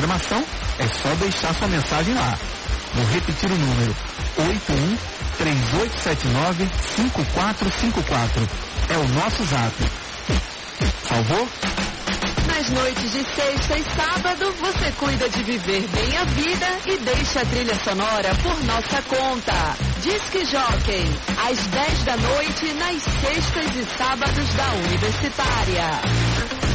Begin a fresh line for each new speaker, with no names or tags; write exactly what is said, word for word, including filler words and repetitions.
programação, é só deixar sua mensagem lá. Vou repetir o número: oito um três oito sete nove cinco quatro cinco quatro. É o nosso zap. Salvou?
Nas noites de sexta e sábado, você cuida de viver bem a vida e deixa a trilha sonora por nossa conta. Disque Jockey, às dez da noite, nas sextas e sábados da Universitária.